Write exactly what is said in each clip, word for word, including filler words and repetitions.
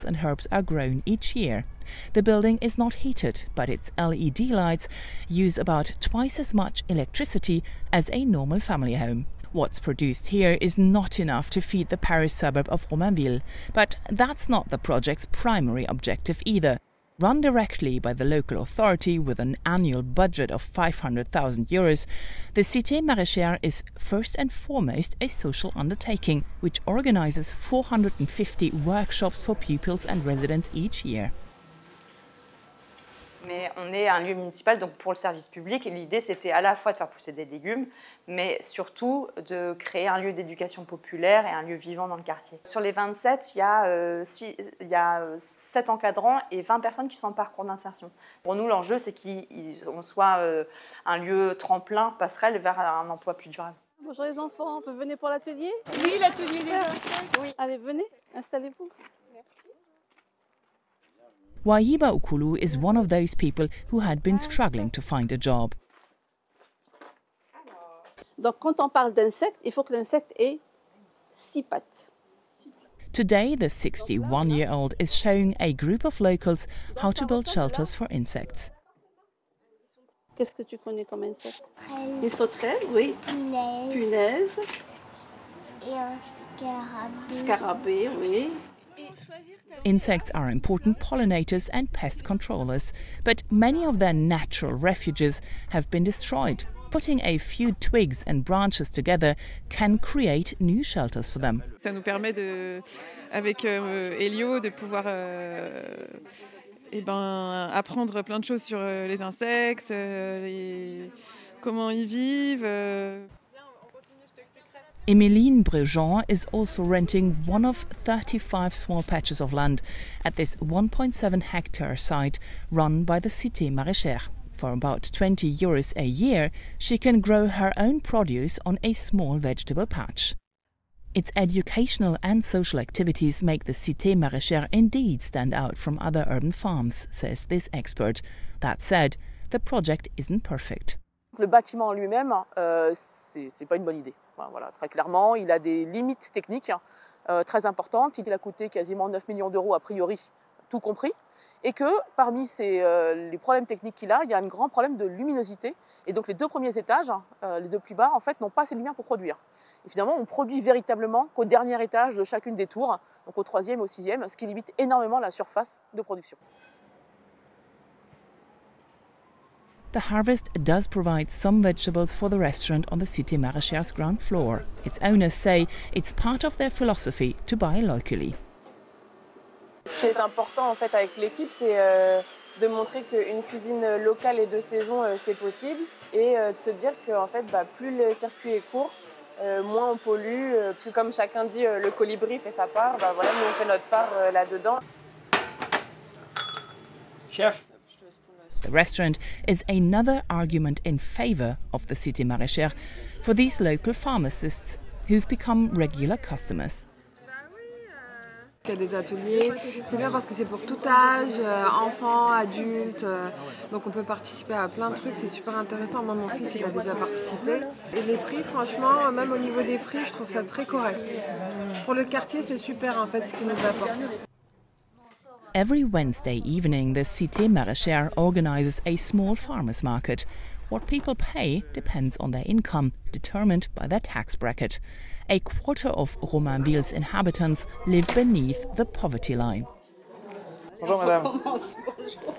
and herbs are grown each year. The building is not heated, but its L E D lights use about twice as much electricity as a normal family home. What's produced here is not enough to feed the Paris suburb of Romainville, but that's not the project's primary objective either. Run directly by the local authority with an annual budget of five hundred thousand euros, the Cité Maraîchère is first and foremost a social undertaking, which organises four hundred fifty workshops for pupils and residents each year. Mais on est un lieu municipal, donc pour le service public, l'idée c'était à la fois de faire pousser des légumes, mais surtout de créer un lieu d'éducation populaire et un lieu vivant dans le quartier. Sur les vingt-sept, il y a, euh, six, il y a sept encadrants et vingt personnes qui sont en parcours d'insertion. Pour nous, l'enjeu c'est qu'on soit euh, un lieu tremplin, passerelle vers un emploi plus durable. Bonjour les enfants, vous venez pour l'atelier? Oui, l'atelier des insectes. Oui. Allez, venez, installez-vous. Wayiba Ukulu is one of those people who had been struggling to find a job. Donc quand on parle d'insectes, il faut que l'insecte ait six pattes. Today, the sixty-one-year-old is showing a group of locals how to build shelters for insects. Qu'est-ce que tu connais comme insecte? Très... Les sauterelles, oui. Punaise. Punaise. Et un scarabée. Scarabée, oui. Insects are important pollinators and pest controllers, but many of their natural refuges have been destroyed. Putting a few twigs and branches together can create new shelters for them. Ça nous permet, de, avec euh, Elio, de pouvoir euh, eh ben, apprendre plein de choses sur euh, les insectes, euh, les, comment ils vivent. Euh. Emeline Brejean is also renting one of thirty-five small patches of land at this one point seven hectare site run by the Cité Maraîchère. For about twenty euros a year, she can grow her own produce on a small vegetable patch. Its educational and social activities make the Cité Maraîchère indeed stand out from other urban farms, says this expert. That said, the project isn't perfect. Le bâtiment en lui-même, euh, c'est pas une bonne idée. Voilà, très clairement, il a des limites techniques euh, très importantes. Il a coûté quasiment neuf millions d'euros a priori, tout compris. Et que parmi ces, euh, les problèmes techniques qu'il a, il y a un grand problème de luminosité. Et donc les deux premiers étages, euh, les deux plus bas, en fait, n'ont pas assez de lumière pour produire. Et finalement, on produit véritablement qu'au dernier étage de chacune des tours, donc au troisième, au sixième, ce qui limite énormément la surface de production. The harvest does provide some vegetables for the restaurant on the Cité Maraîchère's ground floor. Its owners say it's part of their philosophy to buy locally. Ce qui est important en fait avec l'équipe, c'est euh, de montrer qu'une cuisine locale et de saison, euh, c'est possible, et euh, de se dire que en fait, bah, plus le circuit est court, euh, moins on pollue, euh, plus comme chacun dit, euh, le colibri fait sa part, bah, voilà, nous on fait notre part euh, là-dedans. Chef. The restaurant is another argument in favour of the Cité Maraîchère for these local pharmacists who've become regular customers. Il y a des ateliers, c'est bien parce que c'est pour tout âge, euh, enfants, adultes, euh, donc on peut participer à plein de trucs, c'est super intéressant. Moi, mon fils, il a déjà participé. Et les prix, franchement, même au niveau des prix, je trouve ça très correct. Pour le quartier, c'est super en fait ce qu'ils nous apportent. Every Wednesday evening, the Cité Maraîchère organises a small farmers' market. What people pay depends on their income, determined by their tax bracket. A quarter of Romainville's inhabitants live beneath the poverty line. Bonjour madame. Bonjour.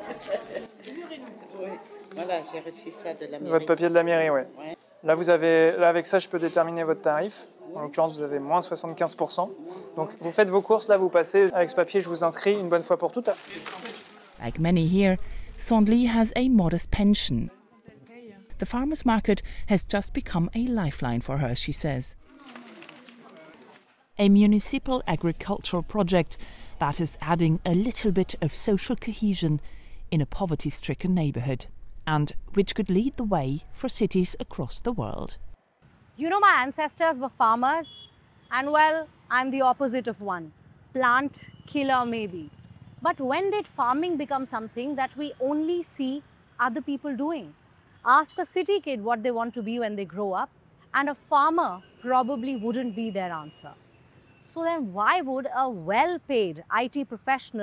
Voilà, j'ai reçu ça de la mairie. Votre papier de la mairie, ouais. ouais. Là, vous avez, là, avec ça, je peux déterminer votre tarif. En l'occurrence, vous avez moins soixante-quinze pour cent. Donc, vous faites vos courses, là, vous passez. Avec ce papier, je vous inscris une bonne fois pour toutes. Like many here, Sondli has a modest pension. The farmers' market has just become a lifeline for her, she says. A municipal agricultural project that is adding a little bit of social cohesion in a poverty-stricken neighbourhood, and which could lead the way for cities across the world. You know, my ancestors were farmers, and well, I'm the opposite of one. Plant killer maybe. But when did farming become something that we only see other people doing? Ask a city kid what they want to be when they grow up, and a farmer probably wouldn't be their answer. So then why would a well-paid I T professional